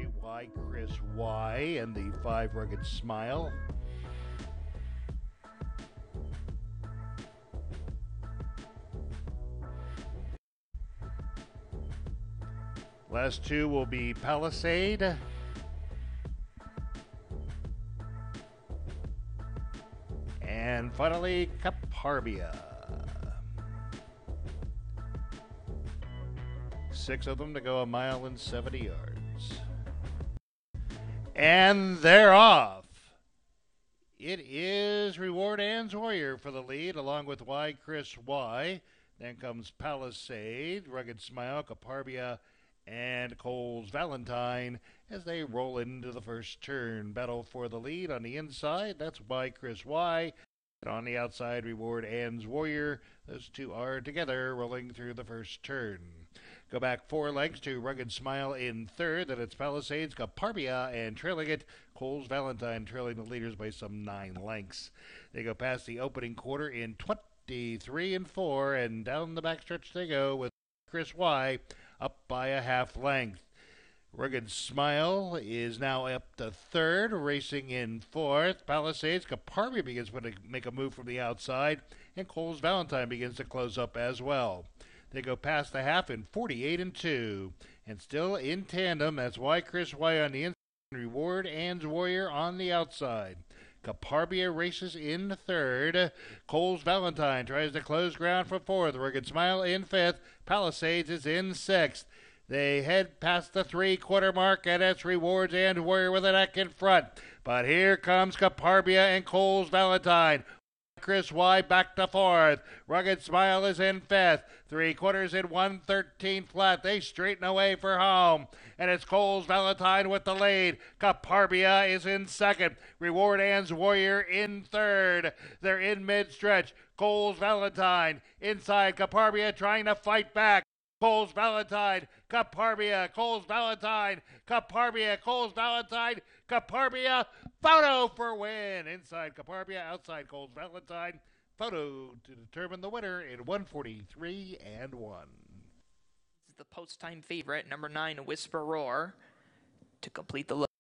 3, Y Chris Y, and the 5, Rugged Smile. Last 2 will be Palisade. And finally, Caparbia. 6 of them to go 1 mile and 70 yards. And they're off. It is Reward Ann's Warrior for the lead, along with Y Chris Y. Then comes Palisade, Rugged Smile, Caparbia, and Coles Valentine as they roll into the first turn. Battle for the lead on the inside, that's Y Chris Y. And on the outside, Reward Ann's Warrior. Those two are together rolling through the first turn. Go back 4 lengths to Rugged Smile in third. Then it's Palisades, Caparbia, and trailing it, Coles Valentine, trailing the leaders by some 9 lengths. They go past the opening quarter in 23 and 4, and down the backstretch they go with Chris Y up by a half length. Rugged Smile is now up to third, racing in fourth. Palisades, Caparbia begins to make a move from the outside, and Coles Valentine begins to close up as well. They go past the half in 48 and 2, and still in tandem. That's Y Chris Y on the inside, Reward Ann's Warrior on the outside. Caparbia races in third. Coles Valentine tries to close ground for fourth. Rugged Smile in fifth. Palisades is in sixth. They head past the 3-quarter mark, and it's Rewards Ann's Warrior with a neck in front. But here comes Caparbia and Coles Valentine. Chris Y back to fourth. Rugged Smile is in fifth. 3/4 in 1:13 flat. They straighten away for home. And it's Coles Valentine with the lead. Caparbia is in second. Reward Ann's Warrior in third. They're in mid-stretch. Coles Valentine inside. Caparbia trying to fight back. Coles Valentine, Caparbia, Coles Valentine, Caparbia, Coles Valentine, Caparbia, photo for win. Inside Caparbia, outside Coles Valentine, photo to determine the winner in 1:43 and 1. This is the post-time favorite, number 9, Whisper Roar, to complete the look.